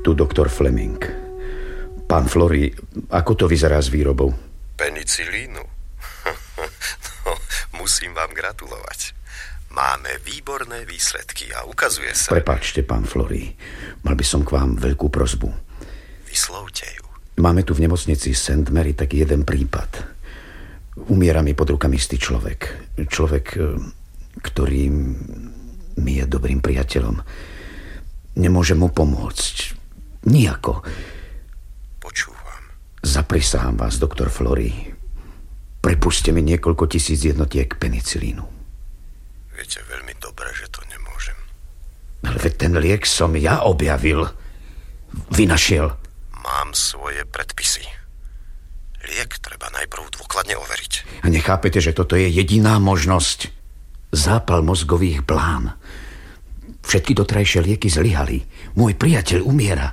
Tu doktor Fleming. Pán Flory, ako to vyzerá s výrobou? Penicilínu? No, musím vám gratulovať. Máme výborné výsledky a ukazuje sa... Prepáčte, pán Flory. Mal by som k vám veľkú prosbu. Vyslovte ju. Máme tu v nemocnici St. Mary taký jeden prípad. Umiera mi pod rukami istý človek. Človek, ktorý mi je dobrým priateľom. Nemôžem mu pomôcť. Nijako. Počúvam. Zaprisahám vás, doktor Flory. Prepuste mi niekoľko tisíc jednotiek penicilínu. Viete veľmi dobre, že to nemôžem. Ale veď ten liek som ja objavil. Vynašiel. Mám svoje predpisy. Liek treba najprv dôkladne overiť. A nechápete, že toto je jediná možnosť? Zápal mozgových blán. Všetky doterajšie lieky zlyhali. Môj priateľ umiera.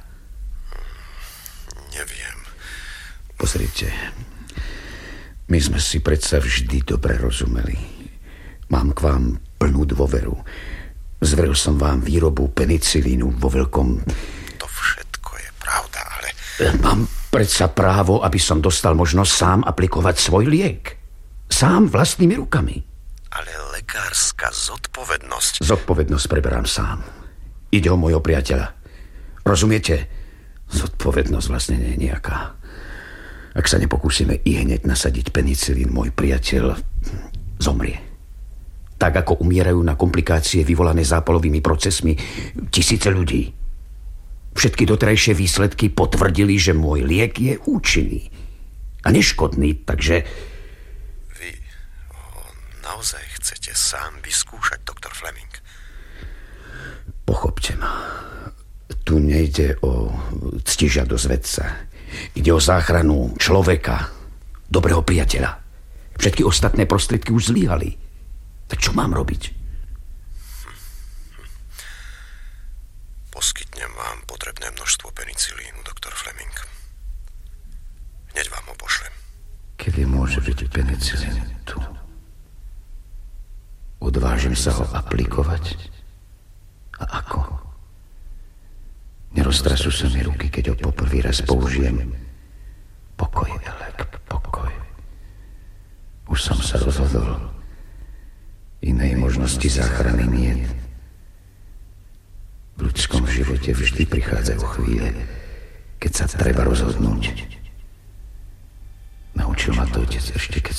Neviem. Pozrite, my sme si predsa vždy dobre rozumeli. Mám k vám plnú dôveru. Zveril som vám výrobu penicilínu vo veľkom... To všetko je pravda, ale... Mám predsa právo, aby som dostal možnosť sám aplikovať svoj liek. Sám vlastnými rukami. Ale lekárska zodpovednosť... Zodpovednosť preberám sám. Ide o môjho priateľa. Rozumiete? Zodpovednosť vlastne nie je nejaká. Ak sa nepokúsime i hneď nasadiť penicilín, môj priateľ zomrie. Tak ako umierajú na komplikácie vyvolané zápalovými procesmi tisíce ľudí. Všetky doterajšie výsledky potvrdili, že môj liek je účinný a neškodný, takže... Vy ho naozaj chcete sám vyskúšať, doktor Fleming? Pochopte ma. Tu nejde o ctižiadosť vedca. Ide o záchranu človeka, dobrého priateľa. Všetky ostatné prostriedky už zlyhali. Tak čo mám robiť? Poskytnem vám potrebné množstvo penicilínu, doktor Fleming. Hneď vám ho pošlem. Kedy môže byť penicilín tu? Odvážim sa ho aplikovať? A ako? Neroztrasú sa mi ruky, keď ho poprvý raz použijem. Pokoj, Elek, pokoj. Už som sa rozhodol. Inej možnosti záchrany niet. V ľudskom živote vždy prichádzajú chvíle, keď sa treba rozhodnúť. Naučil ma to otec ešte, keď